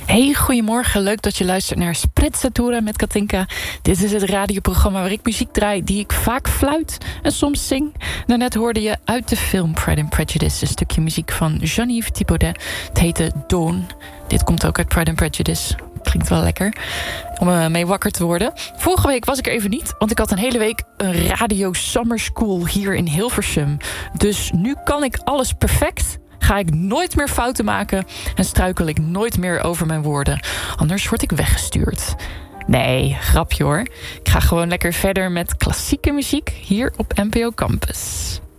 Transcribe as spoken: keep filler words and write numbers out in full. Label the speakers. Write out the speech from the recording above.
Speaker 1: Hey, goedemorgen. Leuk dat je luistert naar Sprezzatura met Katinka. Dit is het radioprogramma waar ik muziek draai die ik vaak fluit en soms zing. Daarnet hoorde je uit de film Pride and Prejudice een stukje muziek van Jean-Yves Thibaudet. Het heette Dawn. Dit komt ook uit Pride and Prejudice. Klinkt wel lekker om uh, mee wakker te worden. Vorige week was ik er even niet, want ik had een hele week een radio summer school hier in Hilversum. Dus nu kan ik alles perfect. Ga ik nooit meer fouten maken en struikel ik nooit meer over mijn woorden. Anders word ik weggestuurd. Nee, grapje hoor. Ik ga gewoon lekker verder met klassieke muziek hier op N P O Campus.